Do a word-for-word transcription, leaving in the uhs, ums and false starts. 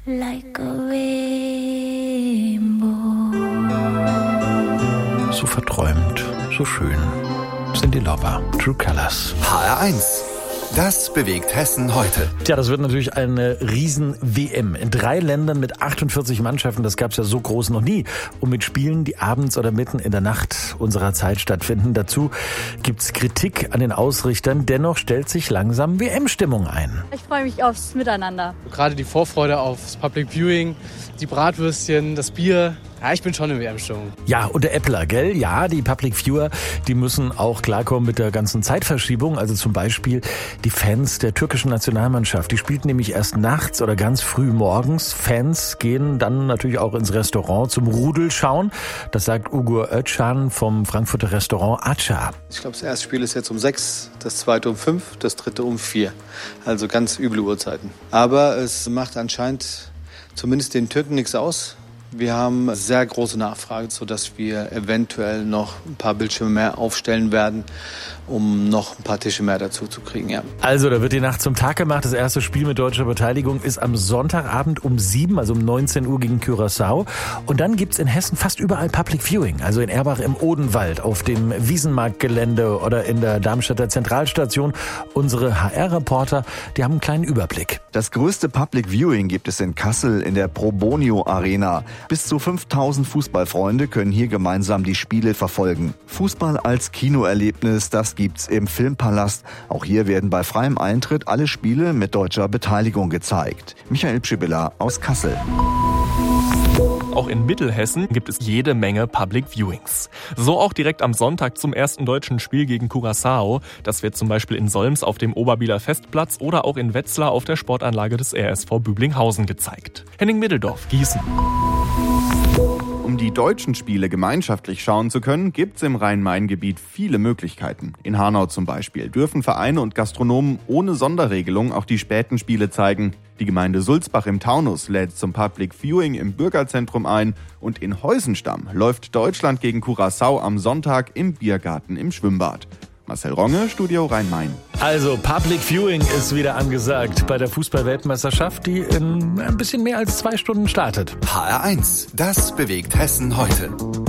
like a rainbow. So verträumt, so schön. Cyndi Lauper, True Colors. H R eins. Das bewegt Hessen heute. Tja, das wird natürlich eine Riesen-W M. In drei Ländern mit achtundvierzig Mannschaften, das gab's ja so groß noch nie. Und mit Spielen, die abends oder mitten in der Nacht unserer Zeit stattfinden. Dazu gibt's Kritik an den Ausrichtern. Dennoch stellt sich langsam W M-Stimmung ein. Ich freue mich aufs Miteinander. Gerade die Vorfreude aufs Public Viewing, die Bratwürstchen, das Bier. Ja, ich bin schon in W M-Stimmung. Ja, und der Äppler, gell? Ja, die Public Viewer, die müssen auch klarkommen mit der ganzen Zeitverschiebung. Also zum Beispiel die Fans der türkischen Nationalmannschaft. Die spielten nämlich erst nachts oder ganz früh morgens. Fans gehen dann natürlich auch ins Restaurant zum Rudel schauen. Das sagt Ugur Özcan vom Frankfurter Restaurant Aça. Ich glaube, das erste Spiel ist jetzt um sechs, das zweite um fünf, das dritte um vier. Also ganz üble Uhrzeiten. Aber es macht anscheinend zumindest den Türken nichts aus. Wir haben sehr große Nachfrage, sodass wir eventuell noch ein paar Bildschirme mehr aufstellen werden, um noch ein paar Tische mehr dazu zu kriegen. Ja. Also, da wird die Nacht zum Tag gemacht. Das erste Spiel mit deutscher Beteiligung ist am Sonntagabend um sieben, also um neunzehn Uhr gegen Curaçao. Und dann gibt's in Hessen fast überall Public Viewing. Also in Erbach im Odenwald, auf dem Wiesenmarktgelände oder in der Darmstädter Zentralstation. Unsere H R-Reporter, die haben einen kleinen Überblick. Das größte Public Viewing gibt es in Kassel in der Probonio Arena. Bis zu fünftausend Fußballfreunde können hier gemeinsam die Spiele verfolgen. Fußball als Kinoerlebnis, das gibt's im Filmpalast. Auch hier werden bei freiem Eintritt alle Spiele mit deutscher Beteiligung gezeigt. Michael Pschibilla aus Kassel. Auch in Mittelhessen gibt es jede Menge Public Viewings. So auch direkt am Sonntag zum ersten deutschen Spiel gegen Curaçao. Das wird zum Beispiel in Solms auf dem Oberbieler Festplatz oder auch in Wetzlar auf der Sportanlage des R S V Büblinghausen gezeigt. Henning Middeldorf, Gießen. Um die deutschen Spiele gemeinschaftlich schauen zu können, gibt's im Rhein-Main-Gebiet viele Möglichkeiten. In Hanau zum Beispiel dürfen Vereine und Gastronomen ohne Sonderregelung auch die späten Spiele zeigen. Die Gemeinde Sulzbach im Taunus lädt zum Public Viewing im Bürgerzentrum ein und in Heusenstamm läuft Deutschland gegen Curaçao am Sonntag im Biergarten im Schwimmbad. Marcel Ronge, Studio Rhein-Main. Also Public Viewing ist wieder angesagt bei der Fußball-Weltmeisterschaft, die in ein bisschen mehr als zwei Stunden startet. H R eins. Das bewegt Hessen heute.